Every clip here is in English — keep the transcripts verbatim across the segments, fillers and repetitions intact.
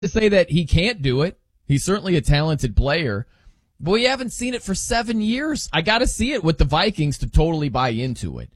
To say that he can't do it. He's certainly a talented player, but we haven't seen it for seven years. I got to see it with the Vikings to totally buy into it.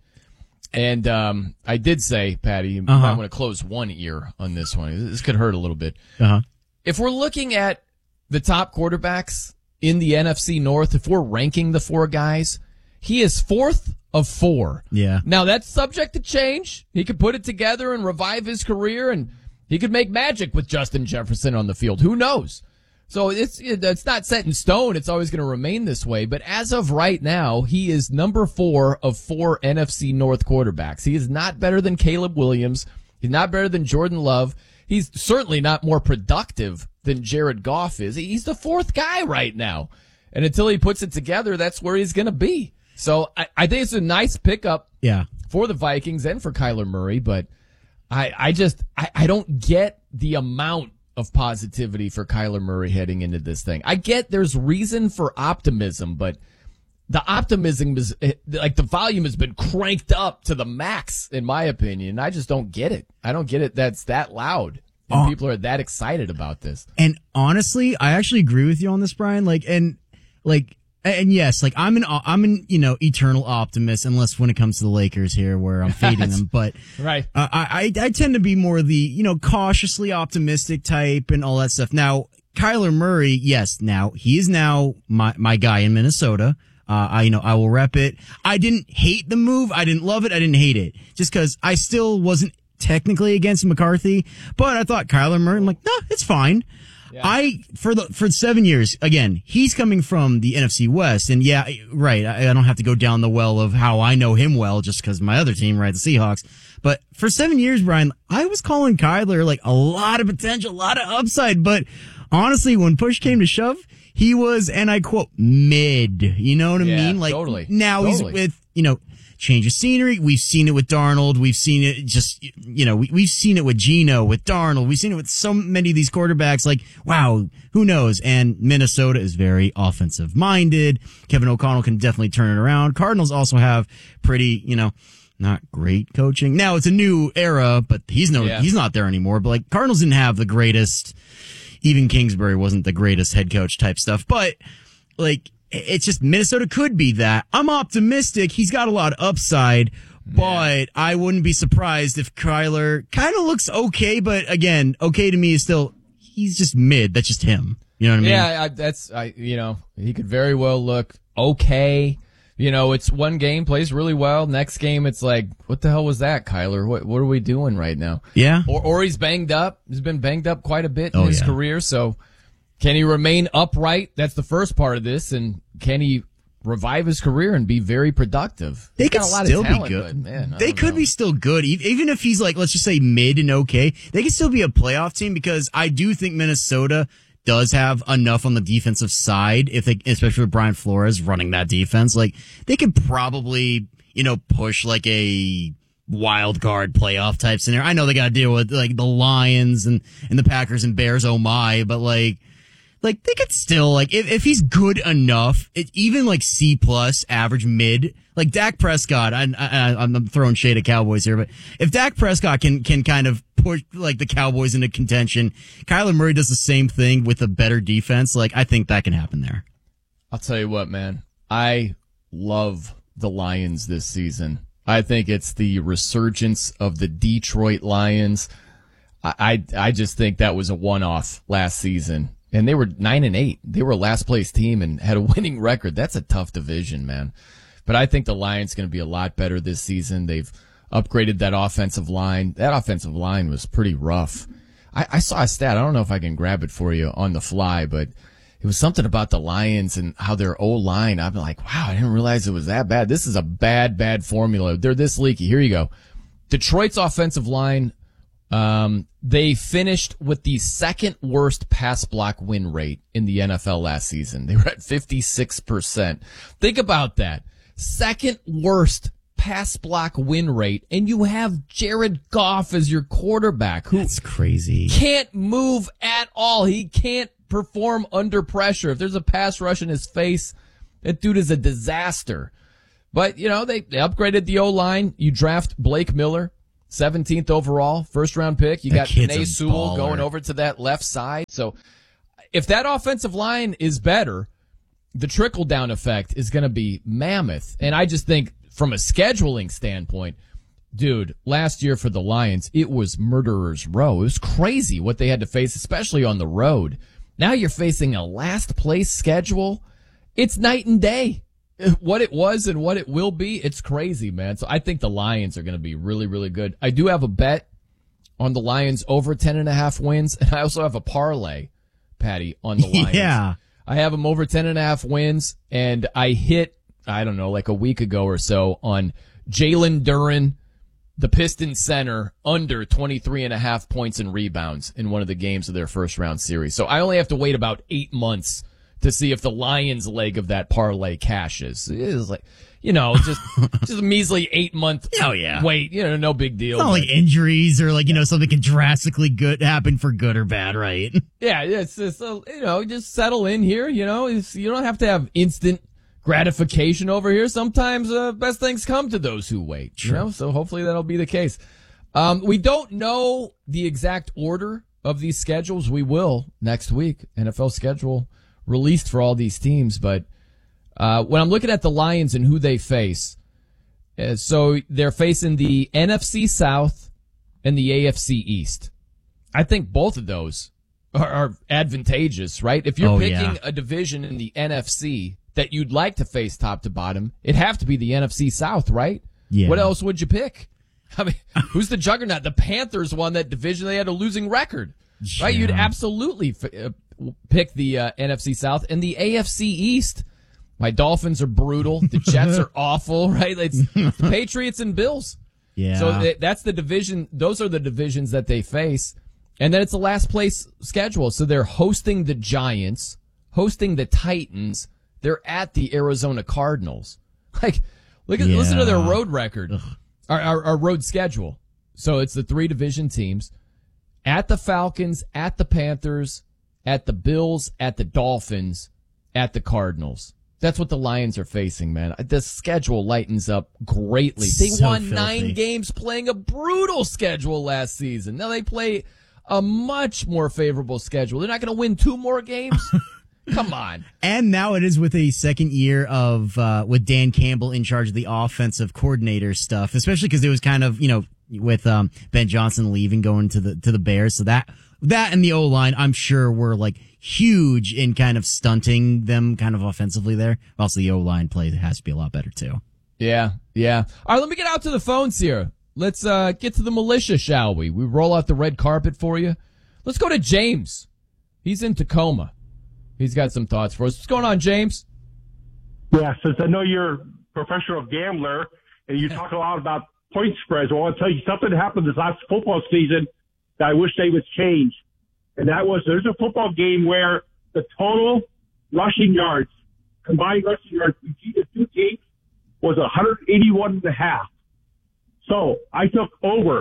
And um, I did say, Patty, you uh-huh. might want to close one ear on this one. This could hurt a little bit. Uh-huh. If we're looking at the top quarterbacks in the N F C North, if we're ranking the four guys, he is fourth of four. Yeah. Now, that's subject to change. He could put it together and revive his career, and he could make magic with Justin Jefferson on the field. Who knows? So it's it's not set in stone. It's always going to remain this way. But as of right now, he is number four of four N F C North quarterbacks. He is not better than Caleb Williams. He's not better than Jordan Love. He's certainly not more productive than Jared Goff is. He's the fourth guy right now. And until he puts it together, that's where he's going to be. So I, I think it's a nice pickup yeah. for the Vikings and for Kyler Murray. But I, I just I, I don't get the amount of positivity for Kyler Murray heading into this thing. I get there's reason for optimism, but the optimism is like the volume has been cranked up to the max, in my opinion. I just don't get it. I don't get it. That's that loud. And oh. people are that excited about this. And honestly, I actually agree with you on this, Brian. Like, and like, and yes, like I'm an, I'm an, you know, eternal optimist, unless when it comes to the Lakers here where I'm fading them. But right. uh, I, I, I tend to be more the, you know, cautiously optimistic type and all that stuff. Now, Kyler Murray, yes, now he is now my, my guy in Minnesota. Uh, I, you know, I will rep it. I didn't hate the move. I didn't love it. I didn't hate it just cause I still wasn't technically against McCarthy, but I thought Kyler Murray, I'm like, no, it's fine. Yeah. I, for the, for seven years, again, he's coming from the N F C West. And yeah, right. I, I don't have to go down the well of how I know him well just because my other team, right, the Seahawks. But for seven years, Brian, I was calling Kyler like a lot of potential, a lot of upside. But honestly, when push came to shove, he was, and I quote, mid. You know what I yeah, mean? Like totally. now totally. he's with, you know, change of scenery. We've seen it with Darnold. We've seen it just, you know, we, we've seen it with Geno, with Darnold. We've seen it with so many of these quarterbacks. Like, wow, who knows? And Minnesota is very offensive minded. Kevin O'Connell can definitely turn it around. Cardinals also have pretty, you know, not great coaching. Now it's a new era, but he's no, yeah. he's not there anymore. But like Cardinals didn't have the greatest, even Kingsbury wasn't the greatest head coach type stuff. But like, it's just Minnesota could be that. I'm optimistic. He's got a lot of upside, but yeah. I wouldn't be surprised if Kyler kind of looks okay. But again, okay to me is still, he's just mid. That's just him. You know what I mean? Yeah, I, that's, I, you know, he could very well look okay. You know, it's one game, plays really well. Next game, it's like, what the hell was that, Kyler? What, what are we doing right now? Yeah. Or, or he's banged up. He's been banged up quite a bit in oh, his yeah. career. So can he remain upright? That's the first part of this. And can he revive his career and be very productive? They He's could got a lot still of talent, be good. But, man, they could know. be still good. Even if he's like, let's just say mid and okay, they could still be a playoff team because I do think Minnesota does have enough on the defensive side, if they, especially with Brian Flores running that defense. Like, they could probably, you know, push like a wild card playoff type scenario. I know they got to deal with like the Lions and, and the Packers and Bears. Oh my, but like, like they could still like, if, if he's good enough, it, even like C plus average mid, like Dak Prescott, I, I, I'm throwing shade at Cowboys here, but if Dak Prescott can, can kind of push like the Cowboys into contention, Kyler Murray does the same thing with a better defense. Like, I think that can happen there. I'll tell you what, man, I love the Lions this season. I think it's the resurgence of the Detroit Lions. I, I, I just think that was a one-off last season. And they were nine and eight. They were a last place team and had a winning record. That's a tough division, man. But I think the Lions going to be a lot better this season. They've upgraded that offensive line. That offensive line was pretty rough. I, I saw a stat. I don't know if I can grab it for you on the fly, but it was something about the Lions and how their O-line. I'm like, wow, I didn't realize it was that bad. This is a bad, bad formula. They're this leaky. Here you go. Detroit's offensive line, um, they finished with the second worst pass block win rate in the N F L last season. They were at fifty-six percent. Think about that. Second worst pass block win rate, and you have Jared Goff as your quarterback, who That's crazy. can't move at all. He can't perform under pressure. If there's a pass rush in his face, that dude is a disaster. But, you know, they, they upgraded the O-line. You draft Blake Miller, seventeenth overall, first round pick. You That got kid's Penei a Sewell baller. going over to that left side. So if that offensive line is better, the trickle down effect is going to be mammoth. And I just think from a scheduling standpoint, dude, last year for the Lions, it was murderer's row. It was crazy what they had to face, especially on the road. Now you're facing a last place schedule. It's night and day. What it was and what it will be, it's crazy, man. So I think the Lions are going to be really, really good. I do have a bet on the Lions over ten and a half wins, and I also have a parlay, Patty, on the Lions. Yeah. I have them over ten and a half wins, and I hit, I don't know, like a week ago or so on Jalen Duren, the Pistons center, under twenty-three and a half points and rebounds in one of the games of their first round series. So I only have to wait about eight months to see if the Lions leg of that parlay cashes. It is like, you know, just, just a measly eight month Oh, yeah. wait, you know, no big deal. It's not like injuries or like, you know, something can drastically good happen for good or bad, right? Yeah, it's just, uh, you know, just settle in here, you know, it's, you don't have to have instant gratification over here. Sometimes, uh, best things come to those who wait, you know, so hopefully that'll be the case. Um, we don't know the exact order of these schedules. We will next week. N F L schedule released for all these teams, but, uh, when I'm looking at the Lions and who they face, uh, so they're facing the N F C South and the A F C East. I think both of those are, are advantageous, right? If you're Oh, picking yeah. a division in the N F C that you'd like to face top to bottom, it'd have to be the N F C South, right? Yeah. What else would you pick? I mean, who's the juggernaut? The Panthers won that division. They had a losing record, right? You'd Yeah. absolutely f- uh, pick the uh, N F C South and the A F C East. My Dolphins are brutal. The Jets are awful, right? It's the Patriots and Bills. Yeah. So th- that's the division. Those are the divisions that they face. And then it's a last place schedule. So they're hosting the Giants, hosting the Titans. They're at the Arizona Cardinals. Like, look at, Yeah. listen to their road record, our, our, our road schedule. So it's the three division teams at the Falcons, at the Panthers, at the Bills, at the Dolphins, at the Cardinals. That's what the Lions are facing, man. The schedule lightens up greatly. They So won filthy. nine games playing a brutal schedule last season. Now they play a much more favorable schedule. They're not going to win two more games. Come on. And now it is with a second year of, uh, with Dan Campbell in charge of the offensive coordinator stuff, especially because it was kind of, you know, with, um, Ben Johnson leaving, going to the, to the Bears. So that, that and the O-line, I'm sure were like huge in kind of stunting them kind of offensively there. Also, the O-line play has to be a lot better too. Yeah, yeah. All right, let me get out to the phones here. Let's uh, get to the militia, shall we? We roll out the red carpet for you. Let's go to James. He's in Tacoma. He's got some thoughts for us. What's going on, James? Yeah, since I know you're a professional gambler and you talk a lot about point spreads, I want to tell you something that happened this last football season that I wish they would change. And that was there's a football game where the total rushing yards, combined rushing yards between the two teams was one eighty-one and a half. So I took over,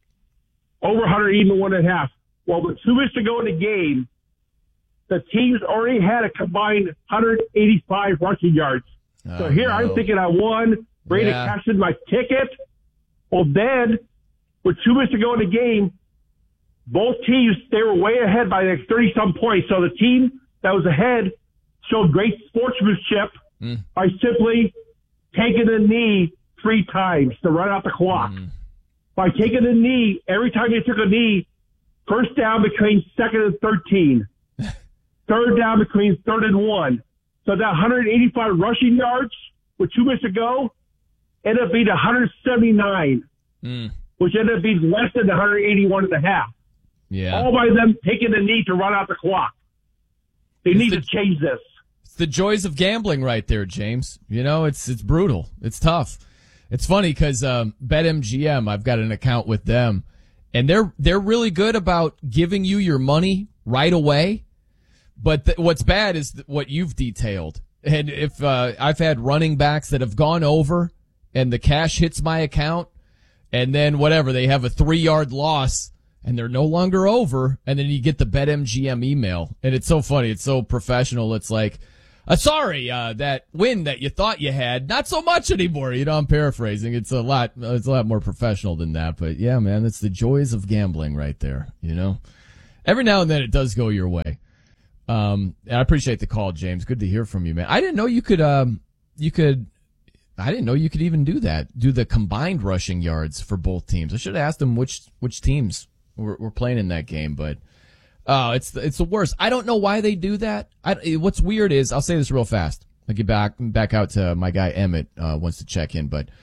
over one eighty-one and a half. Well, with two minutes to go in the game, the teams already had a combined one eighty-five rushing yards. So Oh, here no. I'm thinking I won, ready Yeah. to cash in my ticket. Well, then, with two minutes to go in the game, both teams, they were way ahead by like thirty-some points. So the team that was ahead showed great sportsmanship Mm. by simply taking a knee three times to run out the clock. Mm. By taking a knee, every time they took a knee, first down between second and thirteen. Third down between third and one. So that one eighty-five rushing yards with two minutes to go ended up being one seventy-nine, Mm. which ended up being less than one eighty-one and a half. Yeah. All by them taking the knee to run out the clock. They It's need the- to change this. It's the joys of gambling right there, James. You know, it's it's brutal. It's tough. It's funny because um, BetMGM, I've got an account with them, and they're they're really good about giving you your money right away. But th- what's bad is th- what you've detailed. And if uh, I've had running backs that have gone over, and the cash hits my account, and then whatever, they have a three yard loss, and they're no longer over, and then you get the BetMGM email, and it's so funny. It's so professional. It's like, Uh, sorry, uh, that win that you thought you had, not so much anymore. You know, I'm paraphrasing. It's a lot, it's a lot more professional than that. But yeah, man, it's the joys of gambling right there. You know, every now and then it does go your way. Um, and I appreciate the call, James. Good to hear from you, man. I didn't know you could, um, you could, I didn't know you could even do that. Do the combined rushing yards for both teams. I should have asked them which, which teams were, were playing in that game, but. Oh, it's the, it's the worst. I don't know why they do that. I, what's weird is, I'll say this real fast. I'll get back, back out to my guy Emmett, uh, wants to check in, but,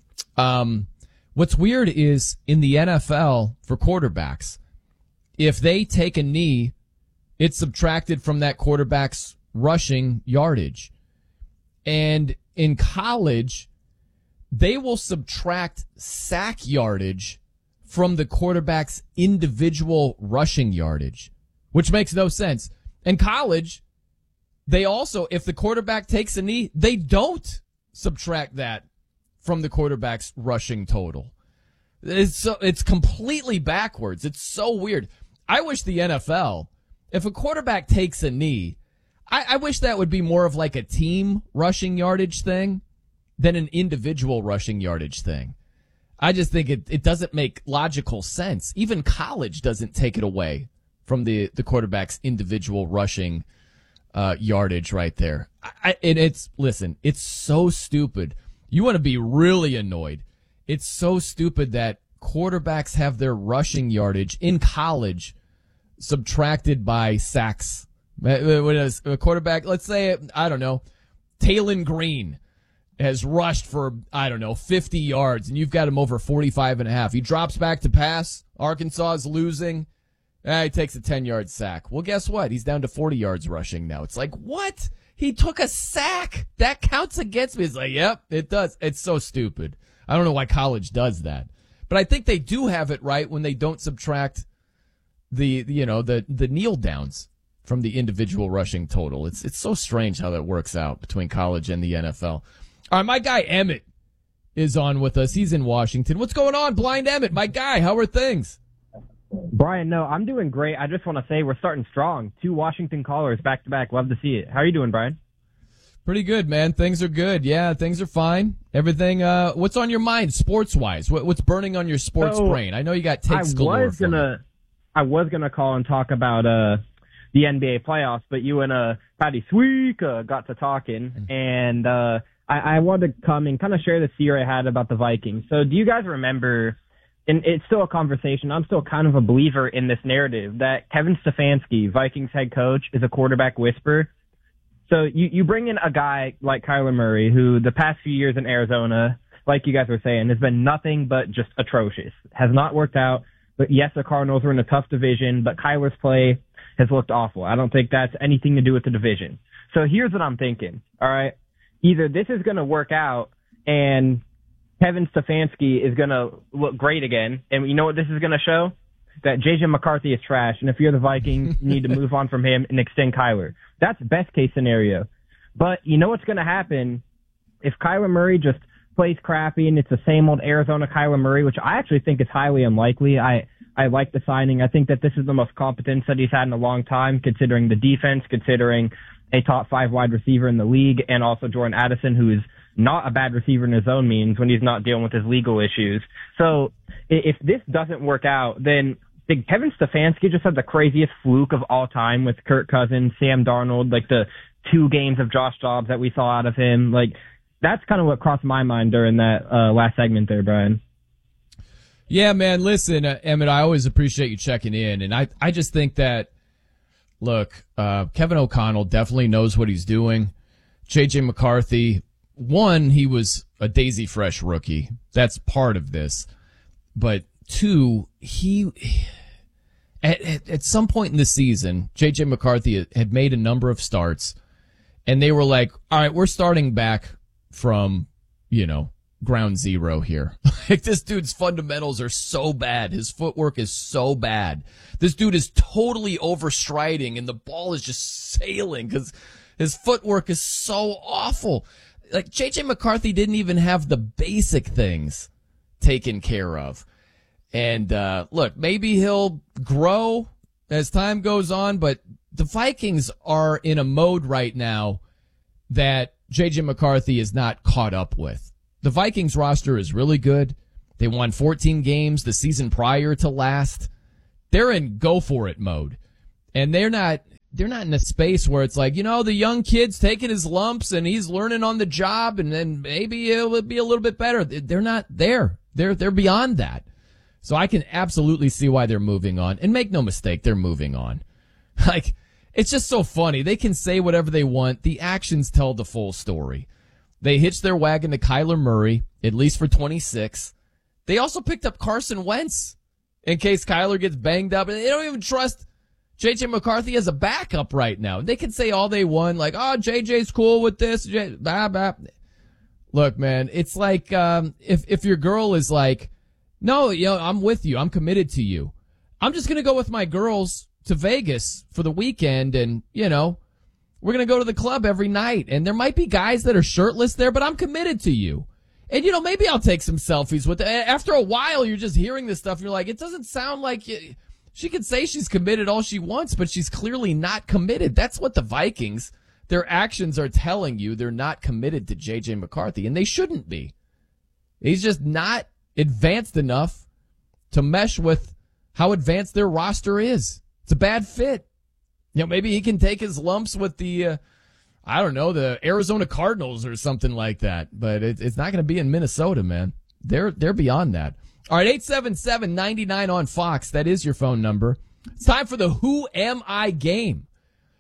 um, what's weird is in the N F L for quarterbacks, if they take a knee, it's subtracted from that quarterback's rushing yardage. And in college, they will subtract sack yardage from the quarterback's individual rushing yardage, which makes no sense. In college, they also, if the quarterback takes a knee, they don't subtract that from the quarterback's rushing total. It's so, it's completely backwards. It's so weird. I wish the N F L, if a quarterback takes a knee, I, I wish that would be more of like a team rushing yardage thing than an individual rushing yardage thing. I just think it, it doesn't make logical sense. Even college doesn't take it away from the, the quarterback's individual rushing uh, yardage right there. I, and it's, listen, it's so stupid. You want to be really annoyed. It's so stupid that quarterbacks have their rushing yardage in college subtracted by sacks. When a quarterback, let's say, I don't know, Taylon Green has rushed for, I don't know, fifty yards, and you've got him over forty-five and a half. He drops back to pass. Arkansas is losing. Eh, he takes a ten-yard sack. Well, guess what? He's down to forty yards rushing now. It's like, what? He took a sack. That counts against me. It's like, yep, it does. It's so stupid. I don't know why college does that. But I think they do have it right when they don't subtract the, you know, the, the kneel downs from the individual rushing total. It's, it's so strange how that works out between college and the N F L. All right, my guy Emmett is on with us. He's in Washington. What's going on, Blind Emmett? My guy, how are things? Brian, no, I'm doing great. I just want to say we're starting strong. Two Washington callers back to back. Love to see it. How are you doing, Brian? Pretty good, man. Things are good. Yeah, things are fine. Everything. Uh, what's on your mind, sports wise? What, what's burning on your sports so, brain? I know you got takes I galore. Was gonna, I was gonna call and talk about uh the N B A playoffs, but you and uh Patty Sweek uh, got to talking, mm-hmm. and uh. I, I wanted to come and kind of share the theory I had about the Vikings. So do you guys remember, and it's still a conversation, I'm still kind of a believer in this narrative that Kevin Stefanski, Vikings head coach, is a quarterback whisperer. So you, you bring in a guy like Kyler Murray, who the past few years in Arizona, like you guys were saying, has been nothing but just atrocious. Has not worked out. But yes, the Cardinals are in a tough division, but Kyler's play has looked awful. I don't think that's anything to do with the division. So here's what I'm thinking, all right? Either this is going to work out and Kevin Stefanski is going to look great again. And you know what this is going to show? That J J McCarthy is trash. And if you're the Vikings, you need to move on from him and extend Kyler. That's best case scenario. But you know what's going to happen if Kyler Murray just plays crappy and it's the same old Arizona Kyler Murray, which I actually think is highly unlikely. I, I like the signing. I think that this is the most competence that he's had in a long time, considering the defense, considering a top five wide receiver in the league, and also Jordan Addison, who is not a bad receiver in his own means when he's not dealing with his legal issues. So if this doesn't work out, then did Kevin Stefanski just have the craziest fluke of all time with Kirk Cousins, Sam Darnold, like the two games of Josh Dobbs that we saw out of him? Like, that's kind of what crossed my mind during that uh, last segment there, Brian. Yeah, man, listen, uh, Emmett, I always appreciate you checking in, and I, I just think that, look, uh, Kevin O'Connell definitely knows what he's doing. J J McCarthy, one, he was a daisy fresh rookie. That's part of this. But two, he, at, at, at some point in the season, J J McCarthy had made a number of starts, and they were like, all right, we're starting back from, you know, ground zero here. Like, this dude's fundamentals are so bad. His footwork is so bad. This dude is totally overstriding and the ball is just sailing because his footwork is so awful. Like, J J McCarthy didn't even have the basic things taken care of. And, uh, look, maybe he'll grow as time goes on, but the Vikings are in a mode right now that J J McCarthy is not caught up with. The Vikings roster is really good. They won fourteen games the season prior to last. They're in go for it mode. And they're not, they're not in a space where it's like, you know, the young kid's taking his lumps and he's learning on the job and then maybe it'll be a little bit better. They're not there. They're, they're beyond that. So I can absolutely see why they're moving on. And make no mistake, they're moving on. Like, it's just so funny. They can say whatever they want. The actions tell the full story. They hitched their wagon to Kyler Murray, at least for twenty-six. They also picked up Carson Wentz in case Kyler gets banged up. And they don't even trust J J McCarthy as a backup right now. They can say all they want, like, oh, J J's cool with this. J- blah, blah. Look, man, it's like um, if if your girl is like, no, you know, I'm with you. I'm committed to you. I'm just going to go with my girls to Vegas for the weekend, and, you know, we're going to go to the club every night. And there might be guys that are shirtless there, but I'm committed to you. And, you know, maybe I'll take some selfies with it. After a while, you're just hearing this stuff, and you're like, it doesn't sound like you, she could say she's committed all she wants, but she's clearly not committed. That's what the Vikings, their actions are telling you. They're not committed to J J McCarthy, and they shouldn't be. He's just not advanced enough to mesh with how advanced their roster is. It's a bad fit. You know, maybe he can take his lumps with the, uh, I don't know, the Arizona Cardinals or something like that. But it, it's not going to be in Minnesota, man. They're they're beyond that. All right, eight seven seven, nine nine on Fox. That is your phone number. It's time for the Who Am I game.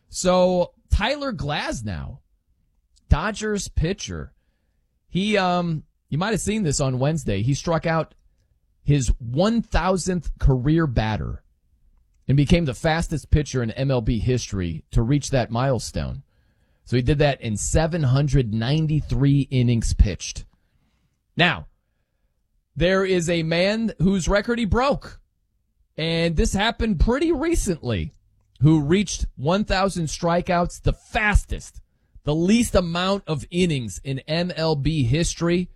So Tyler Glasnow, Dodgers pitcher, he um you might have seen this on Wednesday. He struck out his one thousandth career batter and became the fastest pitcher in M L B history to reach that milestone. So he did that in seven hundred ninety-three innings pitched. Now, there is a man whose record he broke, and this happened pretty recently, who reached one thousand strikeouts, the fastest, the least amount of innings in M L B history.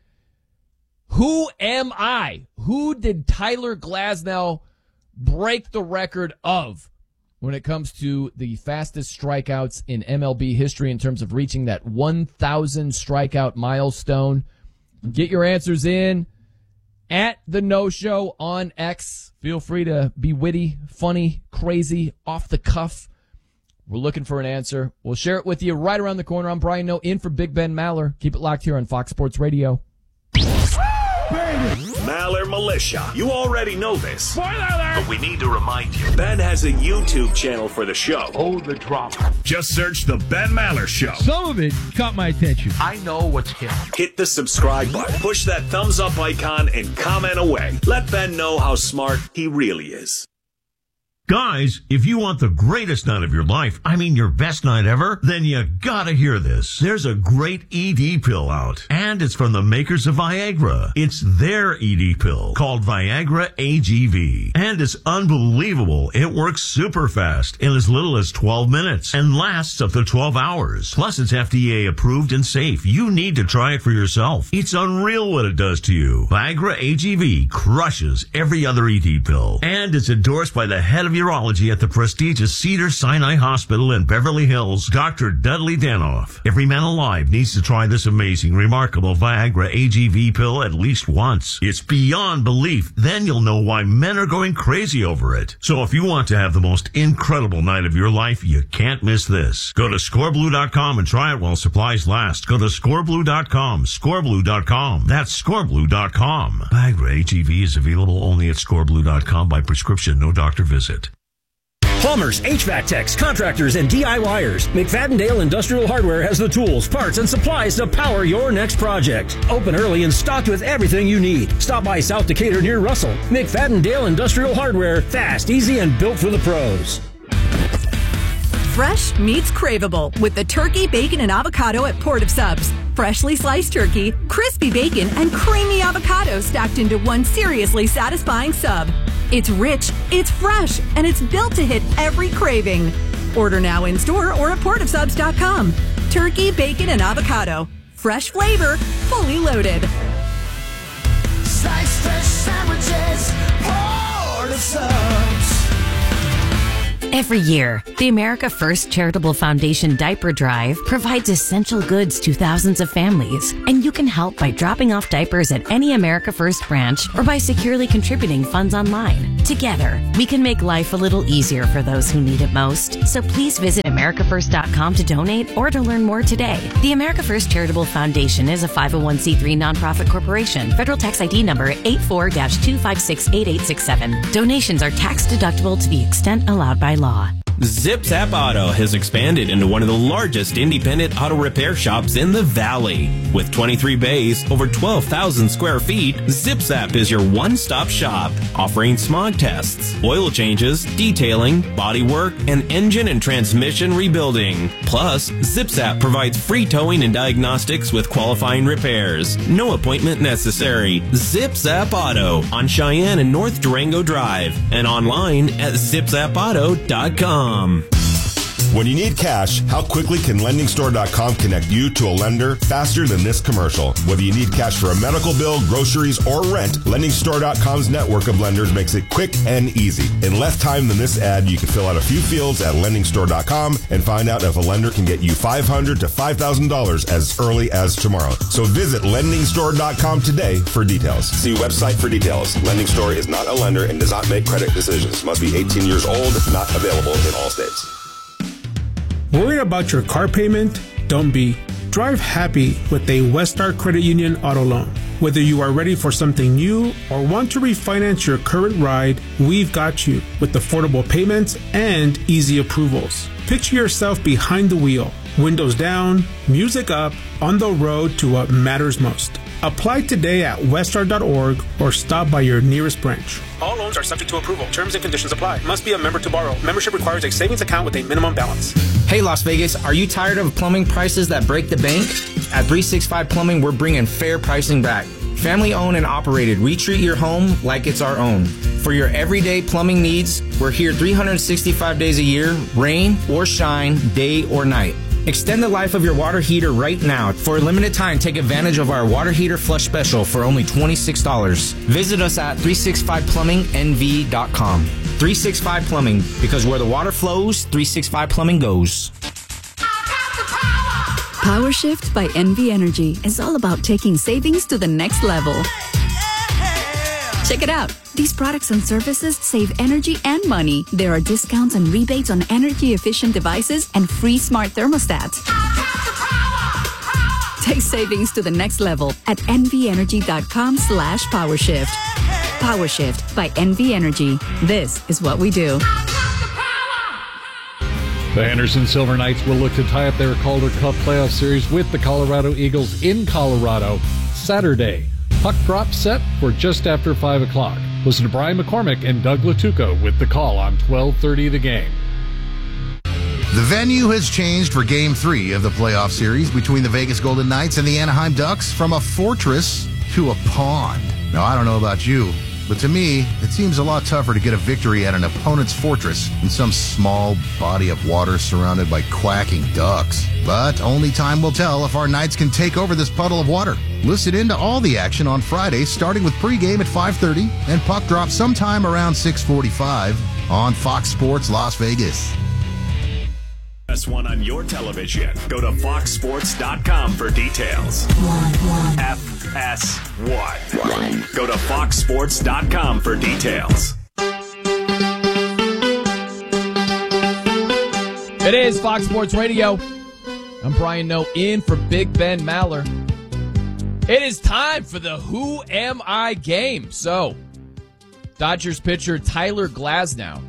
Who am I? Who did Tyler Glasnow break the record of when it comes to the fastest strikeouts in M L B history in terms of reaching that one thousand strikeout milestone? Get your answers in at the No Show on X. Feel free to be witty, funny, crazy, off the cuff. We're looking for an answer. We'll share it with you right around the corner. I'm Brian Noe, in for Big Ben Maller. Keep it locked here on Fox Sports Radio. Maller Militia. You already know this. Spoiler alert! But we need to remind you. Ben has a YouTube channel for the show. Oh, the drop. Just search The Ben Maller Show. Some of it caught my attention. I know what's hip. Hit the subscribe button. Push that thumbs up icon and comment away. Let Ben know how smart he really is. Guys, if you want the greatest night of your life, I mean your best night ever, then you gotta hear this. There's a great E D pill out, and it's from the makers of Viagra. It's their E D pill called Viagra A G V, and it's unbelievable. It works super fast in as little as twelve minutes and lasts up to twelve hours. Plus, it's F D A approved and safe. You need to try it for yourself. It's unreal what it does to you. Viagra A G V crushes every other E D pill, and it's endorsed by the head of urology at the prestigious Cedars-Sinai Hospital in Beverly Hills, Doctor Dudley Danoff. Every man alive needs to try this amazing, remarkable Viagra A G V pill at least once. It's beyond belief. Then you'll know why men are going crazy over it. So if you want to have the most incredible night of your life, you can't miss this. Go to score blue dot com and try it while supplies last. Go to score blue dot com, score blue dot com. That's score blue dot com. Viagra A G V is available only at score blue dot com by prescription, no doctor visit. Plumbers, H V A C techs, contractors, and DIYers. McFadden-Dale Industrial Hardware has the tools, parts, and supplies to power your next project. Open early and stocked with everything you need. Stop by South Decatur near Russell. McFadden-Dale Industrial Hardware. Fast, easy, and built for the pros. Fresh meets craveable with the turkey, bacon, and avocado at Port of Subs. Freshly sliced turkey, crispy bacon, and creamy avocado stacked into one seriously satisfying sub. It's rich, it's fresh, and it's built to hit every craving. Order now in store or at port of subs dot com. Turkey, bacon, and avocado. Fresh flavor, fully loaded. Slice fresh sandwiches, Port of Subs. Every year, the America First Charitable Foundation Diaper Drive provides essential goods to thousands of families, and you can help by dropping off diapers at any America First branch or by securely contributing funds online. Together, we can make life a little easier for those who need it most. So please visit america first dot com to donate or to learn more today. The America First Charitable Foundation is a five oh one c three nonprofit corporation. Federal tax I D number eight four two five six eight eight six seven. Donations are tax deductible to the extent allowed by law. ZipZap Auto has expanded into one of the largest independent auto repair shops in the Valley. With twenty-three bays, over twelve thousand square feet, ZipZap is your one-stop shop, offering smog tests, oil changes, detailing, body work, and engine and transmission rebuilding. Plus, ZipZap provides free towing and diagnostics with qualifying repairs. No appointment necessary. ZipZap Auto on Cheyenne and North Durango Drive and online at zip zap auto dot com. When you need cash, how quickly can lending store dot com connect you to a lender faster than this commercial? Whether you need cash for a medical bill, groceries, or rent, lending store dot com's network of lenders makes it quick and easy. In less time than this ad, you can fill out a few fields at lending store dot com and find out if a lender can get you five hundred dollars to five thousand dollars as early as tomorrow. So visit lending store dot com today for details. See website for details. Lending Store is not a lender and does not make credit decisions. Must be eighteen years old. Not available in all states. Worried about your car payment? Don't be. Drive happy with a Westar Credit Union auto loan. Whether you are ready for something new or want to refinance your current ride, we've got you with affordable payments and easy approvals. Picture yourself behind the wheel, windows down, music up, on the road to what matters most. Apply today at westar dot org or stop by your nearest branch. All loans are subject to approval. Terms and conditions apply. Must be a member to borrow. Membership requires a savings account with a minimum balance. Hey, Las Vegas, are you tired of plumbing prices that break the bank? At three sixty-five Plumbing, we're bringing fair pricing back. Family owned and operated, we treat your home like it's our own. For your everyday plumbing needs, we're here three hundred sixty-five days a year, rain or shine, day or night. Extend the life of your water heater right now. For a limited time, take advantage of our water heater flush special for only twenty-six dollars. Visit us at three sixty-five plumbing n v dot com. three sixty-five Plumbing, because where the water flows, three sixty-five Plumbing goes. Power Shift by N V Energy is all about taking savings to the next level. Check it out. These products and services save energy and money. There are discounts and rebates on energy-efficient devices and free smart thermostats. Take savings to the next level at n v energy dot com slash powershift. PowerShift by N V Energy. This is what we do. The Henderson Silver Knights will look to tie up their Calder Cup playoff series with the Colorado Eagles in Colorado Saturday. Puck drop set for just after five o'clock. Listen to Brian McCormick and Doug Latuco with the call on twelve thirty The Game. The venue has changed for Game three of the playoff series between the Vegas Golden Knights and the Anaheim Ducks from a fortress to a pond. Now, I don't know about you, but to me, it seems a lot tougher to get a victory at an opponent's fortress than some small body of water surrounded by quacking ducks. But only time will tell if our Knights can take over this puddle of water. Listen in to all the action on Friday, starting with pregame at five thirty and puck drop sometime around six forty-five on Fox Sports Las Vegas. F S one on your television. Go to fox sports dot com for details. F S one. Go to fox sports dot com for details. It is Fox Sports Radio. I'm Brian Noe in for Big Ben Maller. It is time for the Who Am I game. So, Dodgers pitcher Tyler Glasnow.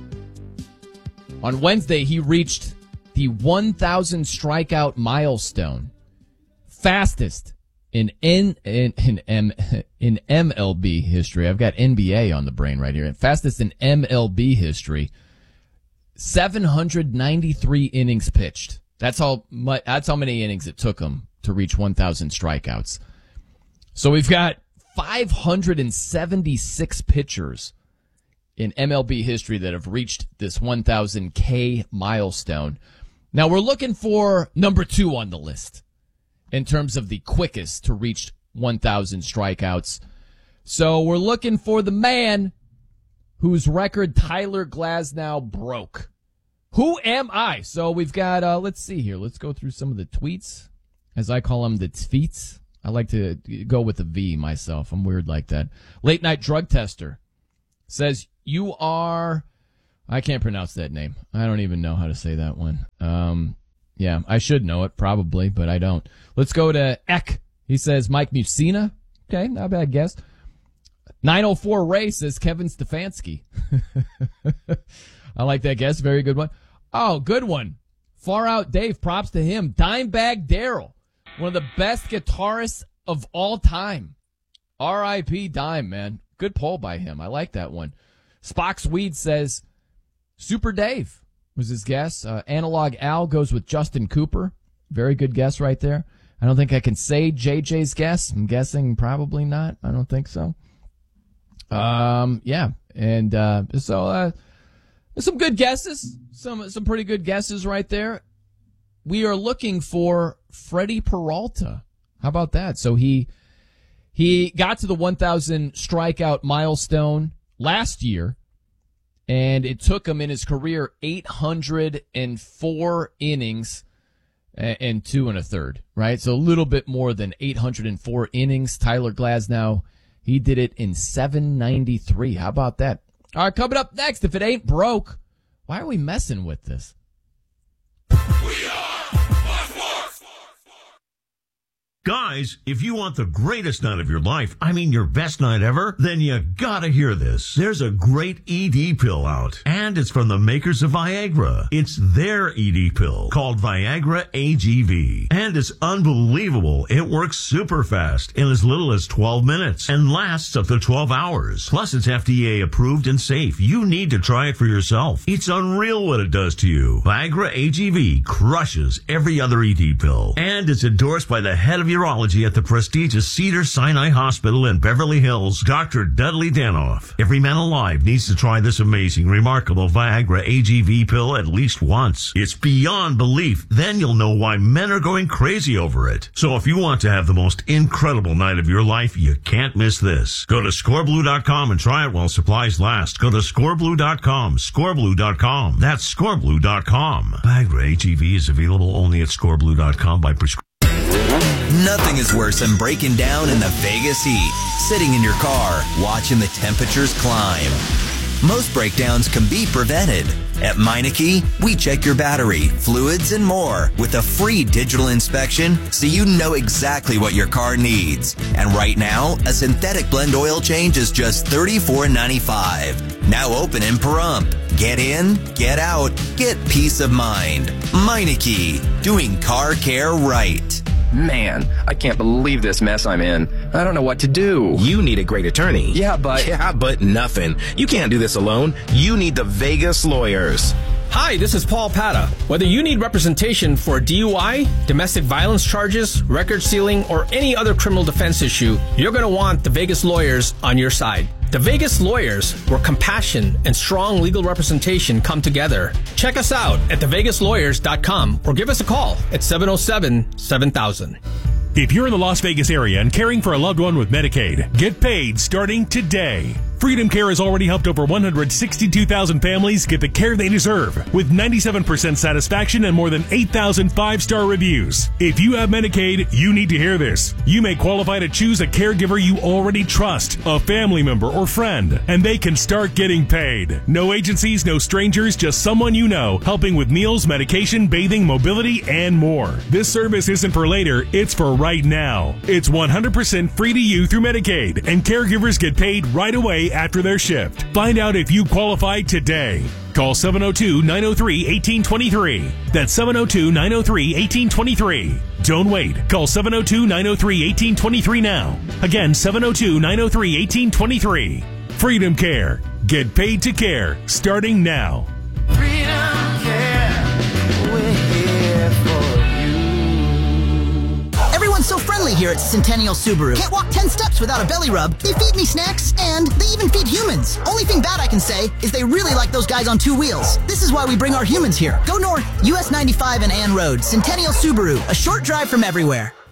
On Wednesday, he reached the one thousand strikeout milestone. Fastest in N, in, in, M, in M L B history. I've got N B A on the brain right here. Fastest in M L B history. seven hundred ninety-three innings pitched. That's how much, that's how many innings it took him to reach one thousand strikeouts. So we've got five hundred seventy-six pitchers in M L B history that have reached this one thousand K milestone. Now we're looking for number two on the list in terms of the quickest to reach one thousand strikeouts. So we're looking for the man whose record Tyler Glasnow broke. Who am I? So we've got, uh, let's see here. Let's go through some of the tweets, as I call them, the tweets. I like to go with the V myself. I'm weird like that. Late Night Drug Tester says, you are, I can't pronounce that name. I don't even know how to say that one. Um, yeah, I should know it probably, but I don't. Let's go to Eck. He says, Mike Mussina. Okay, not a bad guess. nine oh four Ray says Kevin Stefanski. I like that guess. Very good one. Oh, good one. Far Out Dave. Props to him. Dimebag Darrell. One of the best guitarists of all time. R I P Dime, man. Good poll by him. I like that one. Spock's Weed says Super Dave was his guess. Uh, Analog Al goes with Justin Cooper. Very good guess right there. I don't think I can say J J's guess. I'm guessing probably not. I don't think so. Um, yeah. And, uh, so, uh, some good guesses. Some, some pretty good guesses right there. We are looking for Freddie Peralta. How about that? So he, he got to the one thousand strikeout milestone last year, and it took him in his career eight hundred four innings and two and a third, right? So a little bit more than eight hundred four innings. Tyler Glasnow, he did it in seven ninety-three. How about that? All right, coming up next, if it ain't broke, why are we messing with this? Guys, if you want the greatest night of your life, I mean your best night ever, then you gotta hear this. There's a great E D pill out, and it's from the makers of Viagra. It's their E D pill called Viagra A G V, and it's unbelievable. It works super fast in as little as twelve minutes and lasts up to twelve hours. Plus, it's F D A approved and safe. You need to try it for yourself. It's unreal what it does to you. Viagra A G V crushes every other E D pill, and it's endorsed by the head of urology at the prestigious Cedars-Sinai Hospital in Beverly Hills, Doctor Dudley Danoff. Every man alive needs to try this amazing, remarkable Viagra A G V pill at least once. It's beyond belief. Then you'll know why men are going crazy over it. So if you want to have the most incredible night of your life, you can't miss this. Go to score blue dot com and try it while supplies last. Go to score blue dot com, score blue dot com. That's score blue dot com. Viagra A G V is available only at score blue dot com by prescription. Nothing is worse than breaking down in the Vegas heat, sitting in your car, watching the temperatures climb. Most breakdowns can be prevented. At Meineke, we check your battery, fluids, and more with a free digital inspection so you know exactly what your car needs. And right now, a synthetic blend oil change is just thirty-four ninety-five. Now open in Pahrump. Get in, get out, get peace of mind. Meineke, doing car care right. Man, I can't believe this mess I'm in. I don't know what to do. You need a great attorney. Yeah, but... Yeah, but nothing. You can't do this alone. You need the Vegas Lawyers. Hi, this is Paul Pata. Whether you need representation for D U I, domestic violence charges, record sealing, or any other criminal defense issue, you're going to want the Vegas Lawyers on your side. The Vegas Lawyers, where compassion and strong legal representation come together. Check us out at the vegas lawyers dot com or give us a call at seven oh seven, seven thousand. If you're in the Las Vegas area and caring for a loved one with Medicaid, get paid starting today. Freedom Care has already helped over one hundred sixty-two thousand families get the care they deserve, with ninety-seven percent satisfaction and more than eight thousand five-star reviews. If you have Medicaid, you need to hear this. You may qualify to choose a caregiver you already trust, a family member or friend, and they can start getting paid. No agencies, no strangers, just someone you know, helping with meals, medication, bathing, mobility, and more. This service isn't for later, it's for right now. It's one hundred percent free to you through Medicaid, and caregivers get paid right away after their shift. Find out if you qualify today. Call seven oh two, nine oh three, one eight two three. That's seven oh two, nine oh three, one eight two three. Don't wait. Call seven oh two, nine oh three, one eight two three now. Again, seven oh two, nine oh three, one eight two three. Freedom Care. Get paid to care. Starting now. Freedom Care. We're here for you. Everyone's so friendly here at Centennial Subaru. Can't walk ten steps without a belly rub. They feed me snacks, and they even feed humans. Only thing bad I can say is they really like those guys on two wheels. This is why we bring our humans here. Go north, U S ninety-five and Ann Road. Centennial Subaru, a short drive from everywhere.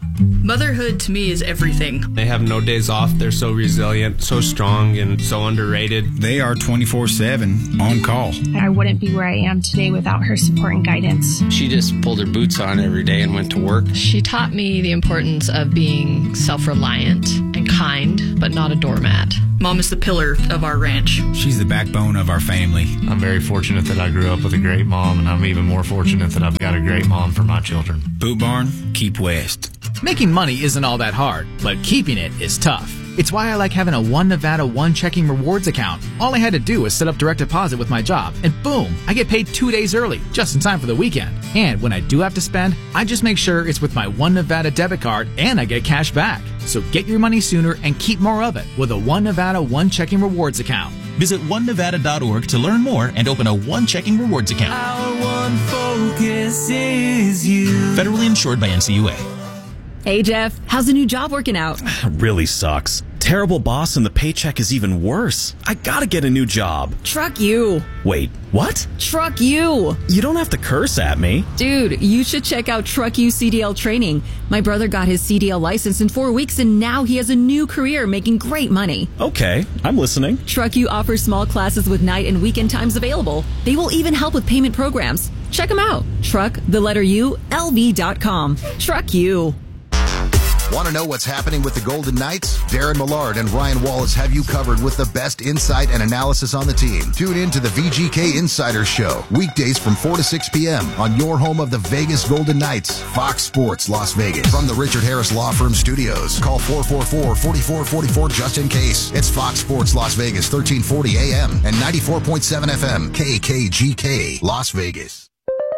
Motherhood to me is everything. They have no days off. They're so resilient, so strong, and so underrated. They are twenty-four seven on call. I wouldn't be where I am today without her support and guidance. She just pulled her boots on every day and went to work. She taught me the importance of being self-reliant and kind, but not a doormat. Mom is the pillar of our ranch. She's the backbone of our family. I'm very fortunate that I grew up with a great mom, and I'm even more fortunate that I've got a great mom for my children. Boot Barn, keep west. Making money isn't all that hard, but keeping it is tough. It's why I like having a One Nevada One checking rewards account. All I had to do was set up direct deposit with my job, and boom, I get paid two days early, just in time for the weekend. And when I do have to spend, I just make sure it's with my One Nevada debit card, and I get cash back. So get your money sooner and keep more of it with a One Nevada One checking rewards account. Visit one nevada dot org to learn more and open a One checking rewards account. Our one focus is you. Federally insured by N C U A. Hey, Jeff, how's the new job working out? Really sucks. Terrible boss and the paycheck is even worse. I gotta get a new job. Truck you. Wait, what? Truck you. You don't have to curse at me. Dude, you should check out Truck You C D L training. My brother got his C D L license in four weeks and now he has a new career making great money. Okay, I'm listening. Truck You offers small classes with night and weekend times available. They will even help with payment programs. Check them out. Truck, the letter U, L V dot com. Truck You. Want to know what's happening with the Golden Knights? Darren Millard and Ryan Wallace have you covered with the best insight and analysis on the team. Tune in to the V G K Insider Show, weekdays from four to six p.m. on your home of the Vegas Golden Knights, Fox Sports Las Vegas. From the Richard Harris Law Firm Studios, call four four four, four four four four just in case. It's Fox Sports Las Vegas, thirteen forty A M and ninety-four point seven F M, K K G K, Las Vegas.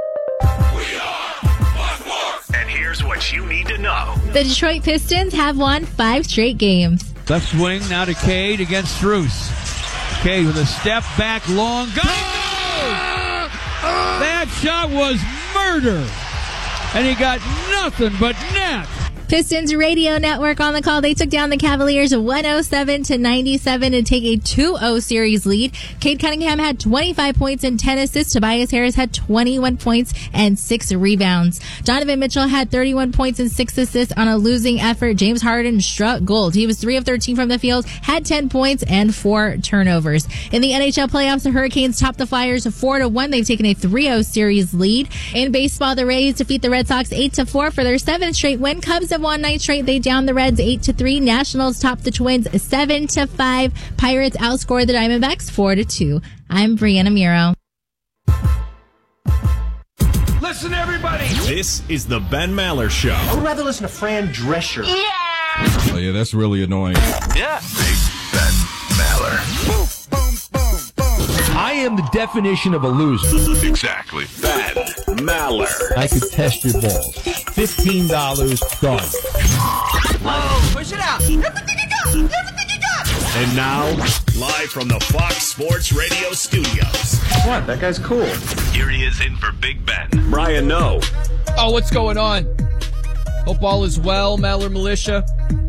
And here's what you need to know. The Detroit Pistons have won five straight games. Left swing now to Cade against Strus. Cade with a step back, long go! That shot was murder, and he got nothing but net. Pistons radio network on the call. They took down the Cavaliers one oh seven to ninety-seven to take a two oh series lead. Cade Cunningham had twenty-five points and ten assists. Tobias Harris had twenty-one points and six rebounds. Donovan Mitchell had thirty-one points and six assists on a losing effort. James Harden struck gold. He was three of thirteen from the field, had ten points and four turnovers. In the N H L playoffs, the Hurricanes topped the Flyers four to one. They've taken a three oh series lead. In baseball, the Rays defeat the Red Sox eight to four for their seventh straight win. Cubs have won nine straight. They downed the Reds eight to three. Nationals topped the Twins seven to five. Pirates outscored the Diamondbacks four to two. I'm Brianna Muro. Listen, everybody. This is the Ben Maller Show. I would rather listen to Fran Drescher. Yeah. Oh, yeah, that's really annoying. Yeah. Big Ben Maller. Boom, boom, boom, boom. I am the definition of a loser. Exactly. Ben Maller. I could test your balls. fifteen dollars done. Whoa, push it out. Everything you got. Everything you got. And now, live from the Fox Sports Radio studios. What? That guy's cool. Here he is in for Big Ben. Brian No. Oh, what's going on? Hope all is well, Maller Militia.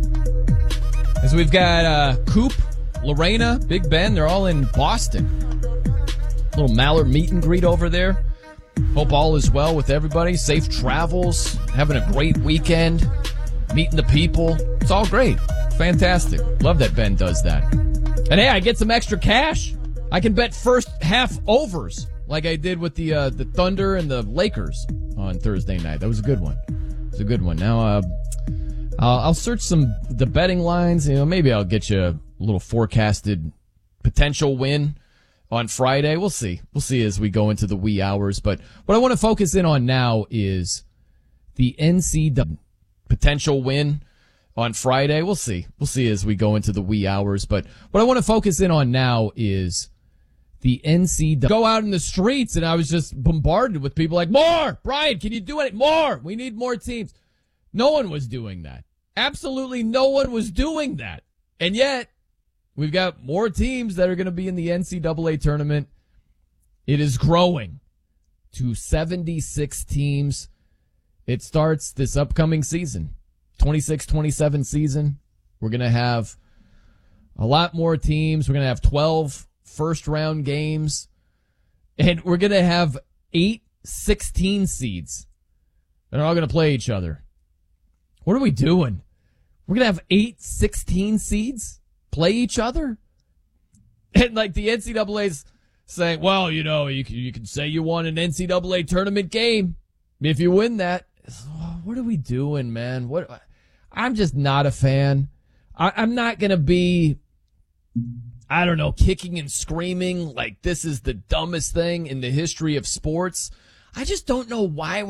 As we've got uh, Coop, Lorena, Big Ben, they're all in Boston. Little Maller meet and greet over there. Hope all is well with everybody. Safe travels. Having a great weekend. Meeting the people. It's all great. Fantastic. Love that Ben does that. And hey, I get some extra cash. I can bet first half overs like I did with the uh, the Thunder and the Lakers on Thursday night. That was a good one. It's a good one. Now, uh, I'll, I'll search some the betting lines. You know, maybe I'll get you a little forecasted potential win on Friday. We'll see. We'll see as we go into the wee hours. But what I want to focus in on now is the N C double A potential win on Friday. We'll see. We'll see as we go into the wee hours. But what I want to focus in on now is the N C double A. Go out in the streets, and I was just bombarded with people like, more! Brian, can you do it? More! We need more teams. No one was doing that. Absolutely no one was doing that. And yet, we've got more teams that are going to be in the N C double A tournament. It is growing to seventy-six teams. It starts this upcoming season, twenty-six twenty-seven season. We're going to have a lot more teams. We're going to have twelve first-round games. And we're going to have eight sixteen seeds. They're all going to play each other. What are we doing? We're going to have eight sixteen seeds play each other? And like the N C double A's saying, well, you know, you can, you can say you won an N C double A tournament game if you win that. What are we doing, man? What? I'm just not a fan. I, I'm not going to be, I don't know, kicking and screaming like this is the dumbest thing in the history of sports. I just don't know why